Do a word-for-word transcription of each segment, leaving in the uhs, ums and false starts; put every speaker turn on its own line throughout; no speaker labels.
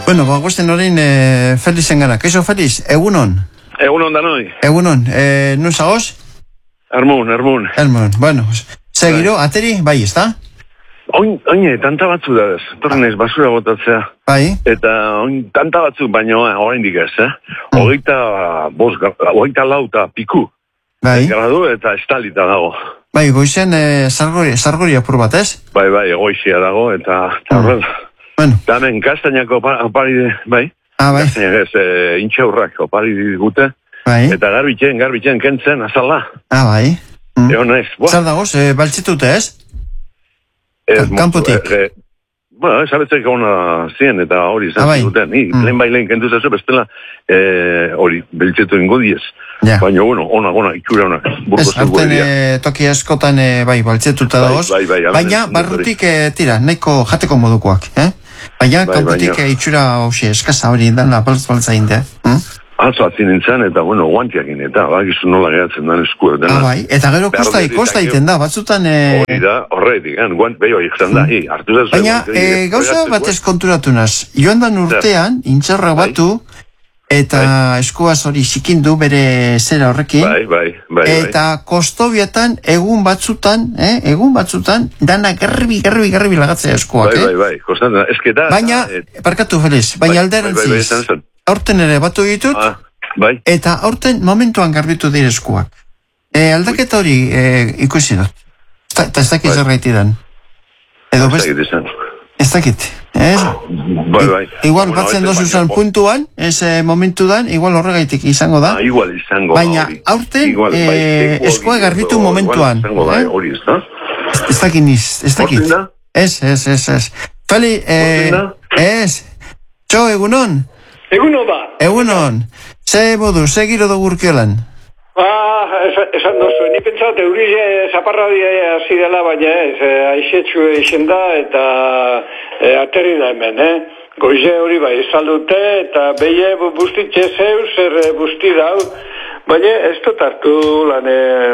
Bueno, ba, gusten horrein e, Felizen gana. Kaixo, Feliz, egunon?
Egunon da noi.
Egunon, e, nun zagoz?
Ermun, ermun.
Ermun, bueno, segiro, bai. Ateri, bai, ez da?
Oin, oine, tanta batzu da ez, torren ez basura botatzea.
Bai.
Eta oin, tanta batzu, baina orain dikaz, eh? Mm. Hogeita, bos, hogeita lauta piku.
Bai.
Gradu eta estalita dago.
Bai, goizen e, zargori, zargori apur bat, ez?
Bai, bai, egoizia dago, eta horren. Mm.
Bueno.
Damen, kastainako opari, bai?
Ah, bai.
Kastainak ez, e, intxaurrak opari gute.
Bai.
Eta garbitzen, garbitzen kentzen, azala.
Ah, bai.
Mm. Egon naiz.
Zer dagoz, e, baltzitute, ez?
Ez,
Kampotik.
E, e, bueno, ez abetzek hona zien, eta hori izan ah, bai. Zuten. Ni, mm. lehen bai lehen kentu zazu, bestela, hori, e, beltzetu ingo diez. Ja. Baina, bueno, ona, ona, itxura ona.
Ez, harten e, toki askotan, e, bai, baltzetuta dagoz. Bai, bai, bai, baina, barrutik, e, tira, nahiko jateko modukoak, eh? Baina, bai, kampotik baina. Itxura hausia eskaza hori indan, apaltz baltza inde, hm? Atzo
atzin nintzen, eta, bueno, guantiakin, eta, bakizu nola geratzen den esku.
Ah, bai, eta gero kosta, kosta iten da, batzutan... E...
Hori da, horretik, guant beho ikzen da, hi, hartu zazu...
Baina, e, gauza batez konturatu naz, joan dan urtean, intxarra batu, eta bai. Eskuaz hori sikindu bere zera horrekin,
bai, bai, bai,
eta bai. Kostobietan, egun batzutan, eh, egun batzutan, dana garbi, garbi, garbi lagatzea eskuak,
bai,
eh?
Bai, bai, kostanta, esketa...
Baina, et... parkatu Feliz, baina bai, alderantziz, bai, bai, bai, aurten ere batu ditut,
ah, bai.
Eta aurten momentuan garbitu dire eskuak. E, aldaketa hori e, ikusi dut. Eta ez dakit zerraitidan. Edo best... Ez dakit. Ez?
Bai, bai.
Igual bueno, batzen dozu zen puntuan, ez momentu dan, igual horregaitik izango da.
Ah, igual izango da.
Baina aurten igual, e, bai, eskua garbitu momentuan.
Igual izango da, hori ez da?
Ez dakit niz, ez dakit. Ez, ez, ez, ez. Feli, e, ez. Txo, egunon?
Egunon ba.
Egunon. Ze modu, ze giro dugu urkiolan?
Ah, esan dozu, ni pentsat, euri zaparra hasi dela, baina ez, aixetxu eixen da, eta e, aterri da hemen, eh? Goize hori bai, izaldute, eta beie bustitxe zeu, zer busti dau, baina ez dut hartu lan,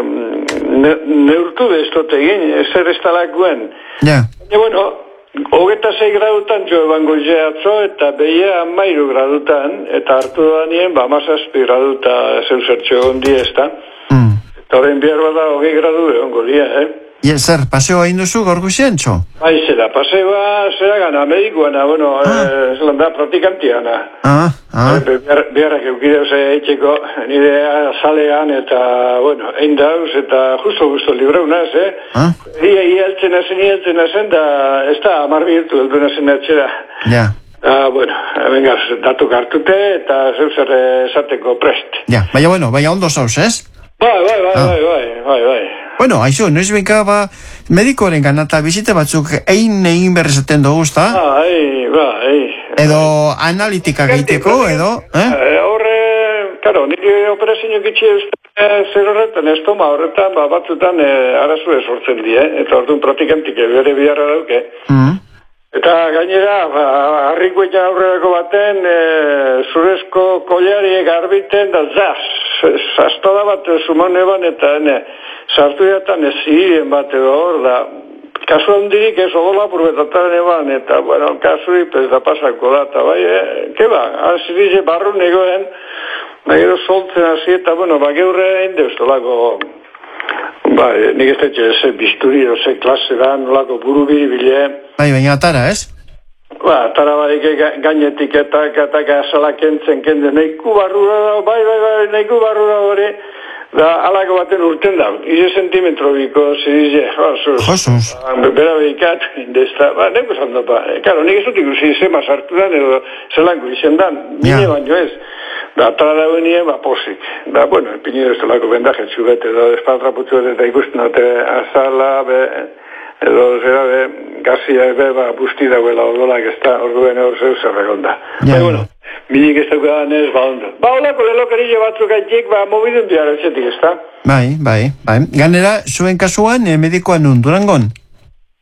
ne, neurtu ez dut egin, zer ez talakuen.
Ja.
Baina, bueno, hogeta zei gradutan jo eban goize atzo, eta beie amairu gradutan, eta hartu da nien, ba, mazazpi graduta zeu zertxo gondi ez da. Mm. Eta horrein behar bada hogei gradu egon godia, eh?
Ie, zer, paseo hain duzu gaur guzien, txo?
Bai, zera, paseoa, zera gana, medikoana, bueno, ah. eh, zelan da, pratikantiana.
Ah, ah.
Behar, beharrak eukideuz etxeko, nire salean, eta, bueno, egin dauz, eta justo-justo libraunaz, eh? Ah. Ia, ia, eltzen azen, ia, eltzen azen, da, ez da, amar minutu, eltzen azen atxera.
Ja.
Ah, bueno, venga, datuk hartute, eta zeu zer esateko prest.
Ja, baina, bueno, baina ondo zauz, ez?
Bai, bai, bai, ah. bai, bai, bai, bai.
Bueno, haizu, noiz benka, ba, medikoaren ganata bizite batzuk egin egin berrezaten dugu, ezta?
Ah, ei, ba, ei.
Edo analitika gaiteko, edo, eh?
Horre, karo, nire operazio gitxe zer horretan, estoma horretan, ba, batzutan arazu sortzen die, eta orduan pratikantik bere biharra dauke. Mm. Eta gainera, ba, harriko eta aurrerako baten, e, zurezko kollari garbiten, da zaz, zaztoda bat sumane ban, eta ene, sartu jatan ez ziren bat edo hor, da, kasu handirik ez odola purbetatan eban, eta, bueno, kasu ipez da pasako da, eta bai, e, ke ba, azirize barru negoen, da gero soltzen hasi, eta, bueno, ba, geurre egin deustolako, ba, nik ez tetxe, ze bisturi, ze klase da, nolako buru biribile.
Bai, baina atara, ez?
Ba, atara bai, gainetik eta eta gazala kentzen kende, neiku barrura da, bai, bai, bai, neiku barrura hori, da, alako baten urten da, ize sentimetro biko, zidize, josuz.
Josuz.
Bera behikat, indezta, ba, neko zando, ba, karo, nik ez dut ikusi, zema sartu dan, edo zelanko izen dan, mine ja. Baino ez. Da, atara da benien, ba, posik. Da, bueno, epinido ez delako bendaje txubet, edo espaltra putxuet eta ikusten dute azala, be, edo zera, be, gazia, be, ba, busti dagoela odolak ez da, orduen hor zeu zerregonda. Ja, ba, bueno, minik ez daukadan ez, ba, ondo. Ba, olako lelokerile batzuk aitik, ba, mobidun biara etxetik ez da.
Bai, bai, bai. Ganera, zuen kasuan, eh, medikoan nun, Durangon?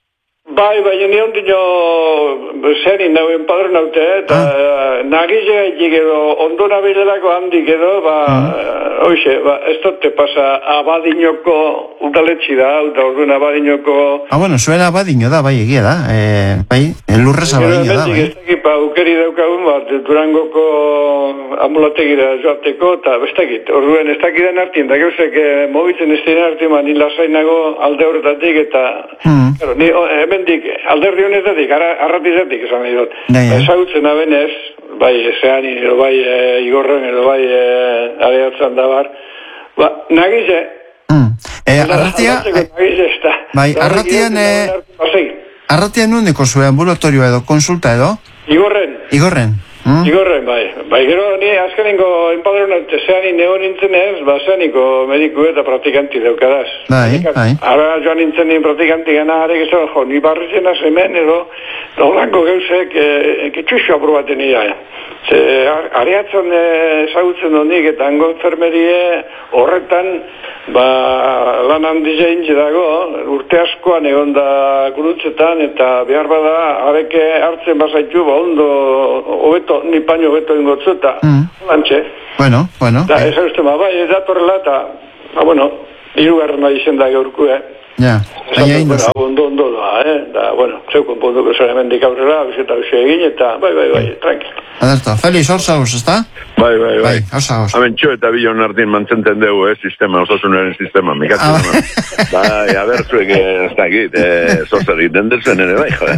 Bai, bai, nion dino zerin nauen padron haute, eta ah. nagize gaitik edo ondo nabilelako handik edo, ba, mm. oixe, ba, ez dote pasa Abadinoko udaletxi da, eta orduan Abadinoko...
Ah, bueno, zuen Abadino da, bai, egia da, e, bai, elurrez Abadino da, bai.
Ez dakit, ba, ukeri daukagun, bat, Durangoko ambulategira joateko, eta ez dakit, orduan ez dakidan hartien, da gauzek mobitzen ez dien hartien, ba, nila zainago alde horretatik, eta... Mm. Claro, ni, hemendik, alderdi honetatik, arratizatik, esan nahi dut. Ezagutzen abenez, bai, zean, edo bai, e, igorren, edo bai, e, areatzen da bar, ba, nagize.
Mm. E, arratia...
Nagize, ez da.
Bai, arratian... E, arratian nundeko zuen ambulatorio edo, konsulta edo?
Igorren.
Igorren. Mm?
Igorren, bai. Bai, gero, ni azkenengo enpadron haute, zean ineo nintzen ez, ba, zeaniko mediku eta praktikanti daukadaz.
Bai, bai.
Ara joan nintzen nien praktikanti gana, arek esan, jo, ni barrizena zemen edo, dolanko gauzek, e, ketxuxo aprobaten ia. Ze, areatzen ezagutzen honik eta hango enfermerie horretan, ba, lan handi zein dago, urte askoan egon da gurutzetan, eta behar bada, areke hartzen bazaitu, ba, ondo, hobeto, ni paño hobeto ingotzu, eta mm. lantxe.
Bueno, bueno.
Da, ez hauzte, ba, bai, ez datorrela, eta, ba, bueno, irugarren nahi zen da gaurku, eh.
Ja, baina egin duzu.
Ondo, ondo da, eh, da, bueno, zeu konponduko zara mendik aurrera, bizeta uxe egin, eta, bai, bai, bai, tranquil.
Aderto, Feliz, orza guz, ezta?
Bai, bai, bai.
Orza guz.
Hemen txo eta bilon hartin mantzenten dugu, eh, sistema, osasunaren sistema, mikatzen duna. Bai, abertzuek, ez da egit, eh, zorzer egiten dezen ere, bai, jo,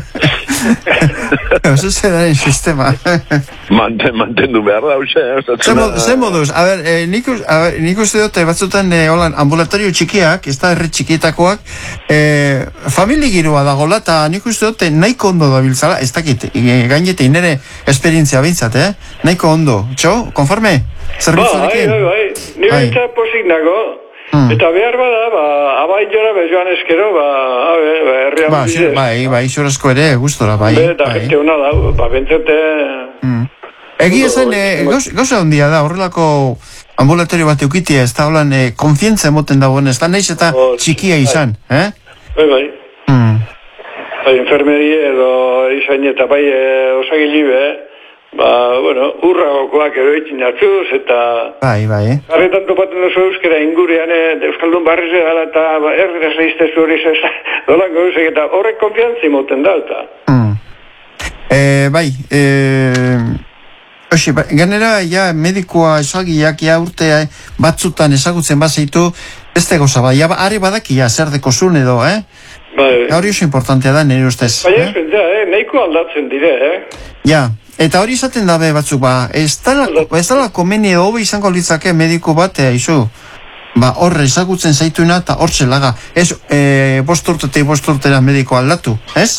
eh.
Osasunaren sistema.
Manten, mantendu behar da, uxe, eh.
Zer moduz, a ber, nik uste dute batzutan, holan, ambulatorio txikiak, ez da herri txikietakoak, E, famili girua dagoela eta nik uste dute nahiko ondo da biltzala, ez dakit, e, gainete nire esperientzia bintzat, eh? Nahiko ondo, txo, konforme? Zerbitzuarekin?
Ba, bai, bai, bai, nire bintzat posik nago, mm. eta behar bada, ba, abai jora bezoan eskero, ba, abe, ba, herrian
ba, bizez. Bai, bai, xorazko ere, gustora, bai.
Be, eta gente hona da, ba, bentzete...
Mm. Egi esan, e, gauza ondia da, horrelako ambulatorio bat eukitia, ez da holan, e, konfientza emoten dagoen, ez da nahiz eta oh, txikia izan, bai. Eh?
Bai, bai.
Mm.
Bai, enfermerie edo izan eta bai e, osagilibe, ba, bueno, urragokoak edo etxin atzuz, eta...
Bai, bai, eh?
Harretan topaten oso euskera ingurean, e, Euskaldun barriz edala eta ba, erderaz leiztezu hori zez, dolan gauzek, eta horrek konfiantzi moten da, eta...
Mm. E, bai, e... Oxe, ba, ganera, ja, medikoa esagiak, ja, urte batzutan ezagutzen bazaitu, beste goza, ba, ja, are badaki, ja, zer deko zuen edo, eh?
Bai.
Hori oso importantea da, nire ustez.
Bai, ez, eh? eh, nahiko aldatzen dire, eh?
Ja, eta hori izaten dabe batzuk, ba, ez dala komeni edo hobe izango litzake mediko bat, eh, izu, ba, horre ezagutzen zaituena eta hor zelaga, ez, e, bosturtetik bosturtera mediko aldatu, ez?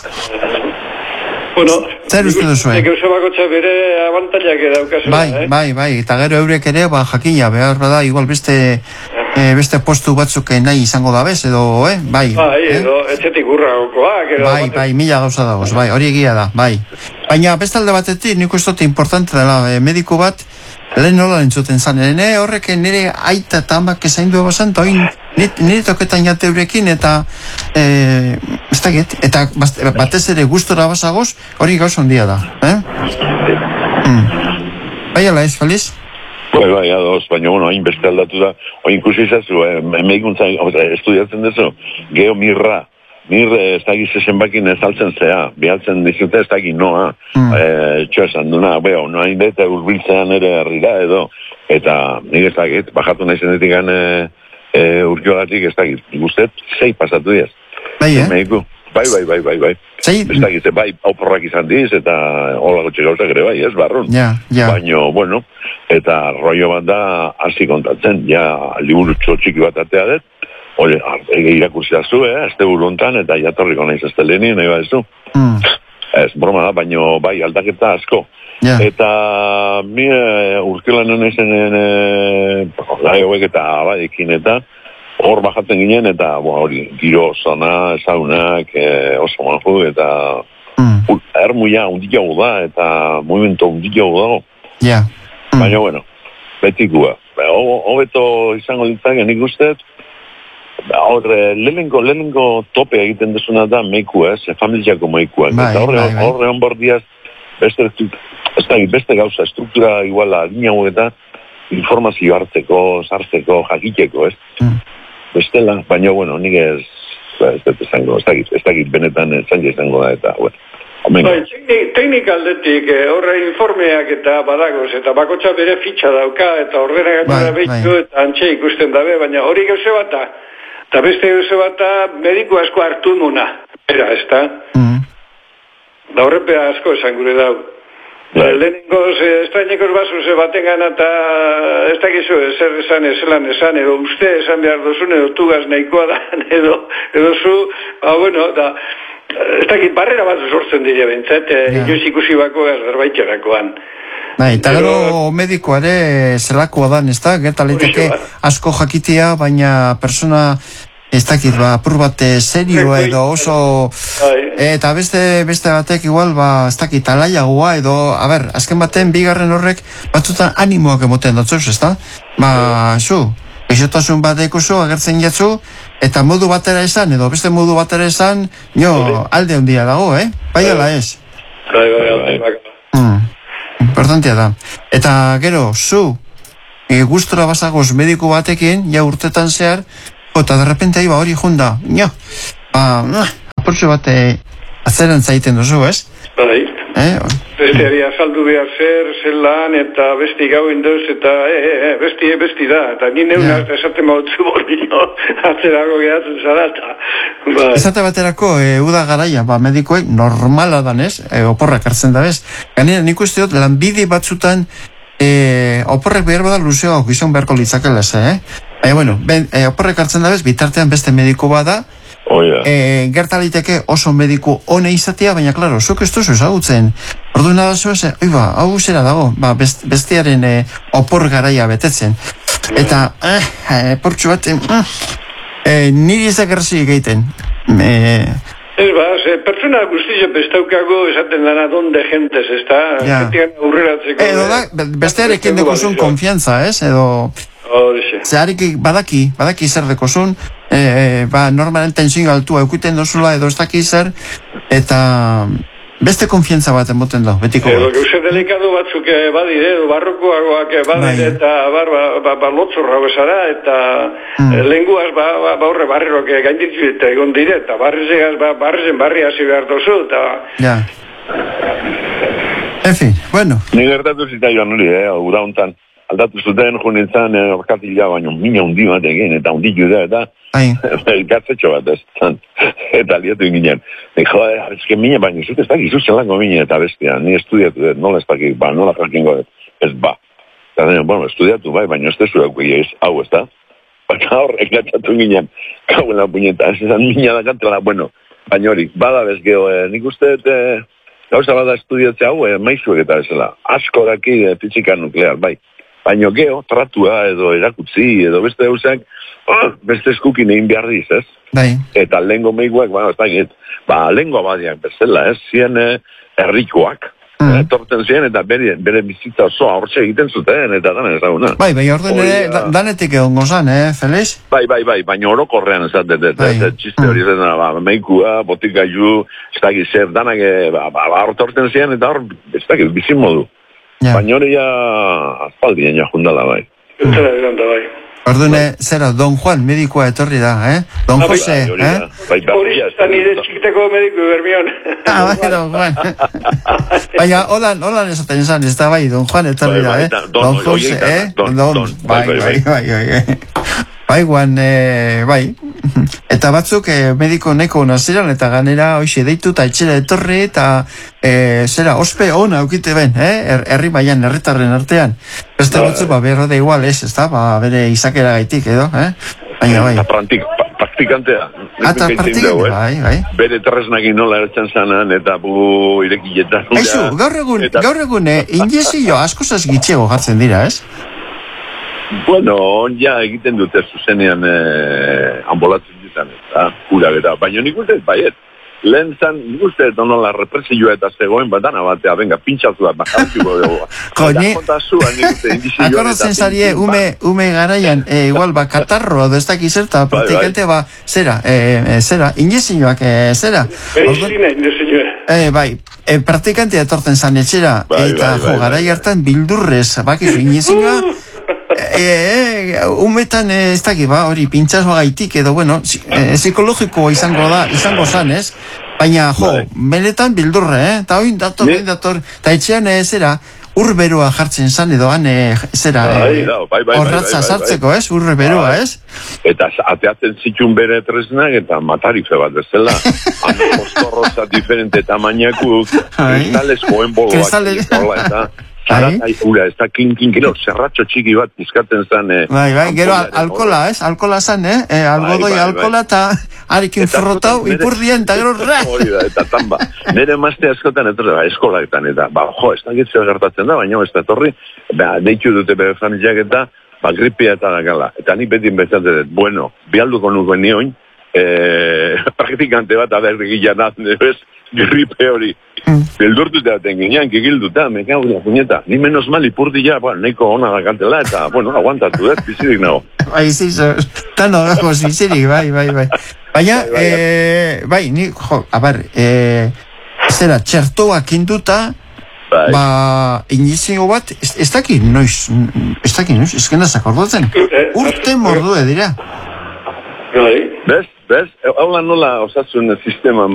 Bueno,
zer uste duzu, eh?
Eke bakotxa bere abantailak edaukazela,
bai,
eh?
Bai, bai, eta gero eurek ere, ba, jakina, behar bada, igual beste, e, beste postu batzuk nahi izango da bez, edo, eh? Bai,
bai, eh? Edo, etxetik urra gokoak, edo...
Bai, bai, mila gauza dagoz, bai, hori egia da, bai. Baina, bestalde batetik, nik uste dut importante dela, eh, mediko bat, lehen nola entzuten zan, nire horrek nire aita eta amak ezaindu ebasan, eta oin, nire toketan jate eurekin, eta, e, ez da get, eta batez ere gustora basagoz, hori gauz ondia da, eh? Mm. Bai, ala ez, Feliz?
Bai, bai, adoz, baina, bueno, hain beste aldatu da, oin ikusi izazu, eh, meikuntza, estudiatzen dezu, geomirra, Mir ez dakiz zenbakin ez altzen zea, bihaltzen dizute ez dakit noa, mm. e, txo esan duna, beho, noa indete urbiltzean ere herrira edo, eta nik ez dakit, bajatu nahi zenetik gane e, urkiogatik ez dakit, guztet, zei pasatu diaz.
Bai, eh?
Meiku. Bai, bai, bai, bai, bai.
Zei?
Ez dakit, bai, auporrak izan diz, eta hola gotxe gauzak ere bai, ez, barrun.
Ja, ja.
Baina, bueno, eta rollo bat da hasi kontatzen, ja, liburu txiki bat atea dut, Ole, irakurtzea zu, eh, azte buruntan, eta jatorriko nahiz azte lehenien, nahi badezu.
Mm.
Ez, broma da, baino, bai, aldaketa asko.
Yeah.
Eta, mi, e, urkilan honen zenen, e, gai hauek eta abadekin, eta hor bajatzen ginen, eta, bo, hori, giro, zona, saunak, e, oso manju, eta mm. ermuia undik jau da, eta movimento undik jau dago.
Yeah. Mm.
Baina, bueno, betikua. Hobeto izango ditzak, nik usteet, hor, lehenengo, lehenengo tope egiten dezuna da meiku ez, familiako meikua.
Bai,
eta horre,
bai, bai.
horre onbordiaz, beste, ez da, beste gauza, struktura iguala, adinago eta informazio hartzeko, sartzeko, jakiteko, ez?
Mm.
Bestela, baina, bueno, nik ez, ez dut izango, ez dakit, ez dakit benetan zaila izango da, eta, bueno.
Bai, teknik aldetik, horre informeak eta badagoz, eta bakotxa bere fitxa dauka, eta ordenak
bai,
behitu,
bai.
eta antxe ikusten dabe, baina hori gauze bata, eta beste gauze bata mediku asko hartu nuna, era, ez da?
Mm.
Da horrepea asko esan gure dau.
Bai.
Lehenengoz, estrainekos basuz baten gana, eta ez dakizu, zer esan, ezelan esan, edo uste esan behar dozun, edo tugaz nahikoa da, edo, edo zu, ba, bueno, da, ez dakit, barrera bat sortzen dira bentzat, ja. Inoiz ikusi bako gazerbaitxerakoan.
Bai, eta gero medikoare zelakoa dan, ez da? Gerta liteke asko jakitea, baina persona, ez dakit, ba, apur bat serioa edo oso... Eta beste beste batek igual, ba, ez dakit, alaiagoa edo... A ber, azken baten, bigarren horrek, batzutan animoak emoten datzuz, ez da? Ba, zu, esotasun bat ikusu, agertzen jatzu, eta modu batera esan, edo beste modu batera esan, jo, alde handia dago, eh? Bai ala ez?
Bai, bai, bai.
Hmm. Importantia da. Eta gero, zu, e, gustora bazagoz mediku batekin, ja urtetan zehar, eta derrepente ahi ba hori junda, nio, ba, aportxo bat azeran zaiten duzu, ez?
Bai.
Eh?
Besteari azaldu behar zer, zelan, eta besti gau induz, eta e, e, e, besti, e, besti da, eta ni neuna yeah. esaten mautzu borrino, atzerako gehatzen zara, eta... Bai. Esate
baterako, e, uda garaia, ba, medikoek normala danez, e, oporrak hartzen da bez, ganera nik uste dut, lanbide batzutan, e, oporrek behar bada luzeo gizon beharko litzakela ze, eh? E, bueno, ben, e, oporrek hartzen da bez, bitartean beste mediko bada,
Oh, yeah.
e, gertaliteke oso mediku one izatea, baina, klaro, zuk ez duzu ezagutzen. Ordu nada zuen, oi ba, hau zera dago, ba, best, bestearen e, opor garaia betetzen. Eta, eh, eh, portxu bat, eh, eh, niri ez agerzi egiten. Eh,
Ez ba, ze, pertsona guztio bestaukago esaten dana donde gentes, ez da?
Ja.
Urreratzeko.
Edo da, bestearekin dekozun konfiantza, ez? Edo... Zeharik badaki, badaki zer dekozun, e, e, ba, normalen tensio altua eukiten dozula edo ez daki zer, eta beste konfiantza bat emoten da, betiko.
Edo, gauze delikadu batzuk badire, edo barrokoagoak badire, eta bar, ba, ba, ba, lotzorra bezara, eta mm. lenguaz, ba, ba, ba, horre barrerok gainditzu eta egon dire, eta barrezegaz, ba, barrezen barri hasi behar dozu, eta...
Ja. En fin, bueno.
Ni gertatu zita joan hori, eh, ura hontan. Aldatu zuten junetan orkatila baino mina hundi bat egin, eta hundi juda, eta gatzetxo bat ez, eta liatu ginen. Jo, ezke mina baino, zut ez dakik, zuzen lako mina eta bestia, ni estudiatu dut, nola ez dakik, ba, nola jakingo dut, ez ba. Eta dena, bueno, estudiatu bai, baino ez tezu dauk ez, hau ez da. Baina horrek gatzatu ginen, kauen la puñeta, ez ezan mina da gantela, bueno, baina hori, bada bez geho, eh, nik uste, eh, gauza bada estudiatzea hau, eh, maizuek eta bezala, asko daki eh, fizika nuklear, bai. Baina geho, tratua edo erakutzi edo beste eusak, oh, beste eskukin egin behar diz, ez?
Bai.
Eta lehengo meiguak, ba, ez dakit, ba, lehengo abadiak bezala, ez? Zien eh, errikoak, mm. eh, torten zien, eta bere, bere bizitza osoa hortxe egiten zuten, eta dana ezaguna.
Bai, bai, orden ere, da, danetik egon gozan, eh, Felix?
Bai, bai, bai, baina orokorrean ez da, eta txiste hori zen, ba, meikua, botikaiu, ez dakit zer, danak, ba, ba, ba, torten zien, eta hor, ez dakit, bizin modu. Ja. Baina hori ja azpaldien ja jundala bai.
Zera egan da bai.
Ordune, zera, Don Juan medikoa etorri da, eh? Don
ah,
Jose,
bai,
eh?
Bai, hori eta nire txikteko mediku bermion.
Ah, bai, Don Juan. Baina, holan, holan esaten zan, ez da bai, Don Juan etorri da, eh? Don Jose, eh? Don, bai, bai, bai, bai. Bai, guan, eh, bai. Eta batzuk eh, mediko neko naziran, eta ganera hoxe deitu eta etxera etorri, eta eh, zera, ospe hona aukite ben, eh? Herri baian, herritarren artean. Beste batzuk, ba, berro da igual, ez, ez da, ba, bere izakera gaitik, edo, eh? Baina, bai.
Eta praktikantea.
Eta praktikantea, bai, bai.
Bere terresnakin nola ertzen zanan, eta bu irekiletan.
Aizu, gaur egun, eta... gaur egun, eh, injezio askozaz gitxego jartzen dira, ez?
Bueno, ja egiten dute zuzenean eh, ambolatzen ditan, eta kura bera. Baina nik uste baiet. lehen zan, guzti eta nola represioa eta zegoen, bat dana batea, venga, pintxatu da, bakaratuko dugu.
Jo, ni... Akordatzen zarie, ume, ume garaian, e, igual, ba, katarro, edo ez dakiz zerta, praktikante, ba, zera, e, zera, inezinoak, e, zera.
Medizina, inezinoa.
E, bai, e, praktikante etorten zan etxera, eta, jo, garai hartan bildurrez, bakizu, inezinoa, E, e, umetan ez daki, ba, hori pintxasua gaitik edo, bueno, e, psikologikoa izango da, izango zan, ez? Baina, jo, benetan bildurre, eh? Ta oin dator, oin dator, ta etxean ez zera, urberoa jartzen zan edo, han, zera, horratza sartzeko, ez? Urberoa, ez?
Eta ateatzen zitun bere tresnak eta matarife bat bezala. Hano postorroza diferente tamainakuk, kristales joen boloak, eta... Zara, ura, ez da kin-kin-kilo, zerratxo txiki bat izkaten zen...
Bai, bai, gero alkola, ez? Alkola zen, eh? Algodoi alkola eta harekin frotau, ipurdien, eta gero ra!
Hori da, eta tamba. Nere mazte askotan, eta eskolaetan, eta, ba, jo, ez da gitzea gertatzen da, baina ez da torri, deitu dute bere familiak eta, ba, gripia eta da gala. Eta ni beti bezatzen dut, bueno, bialduko nukuen nioin, praktikante bat, abergila nazne, ez? Gripe hori. Beldurtu eta tenginean, kikilduta, me cago la puñeta. Ni menos mal ipurdi ja, bueno, neiko ona da kantela, eta, bueno, aguantatu, ez, bizirik nago.
Bai, zizo, tan hogamos bizirik, bai, bai, bai. Baina, eh, bai, ni, jo, a ber, eh, zera, txertoak induta, ba, inizio bat, ez daki noiz, ez daki noiz, ez gena zakordotzen, urte mordue dira.
Bez, bez, hau nola osasun sistema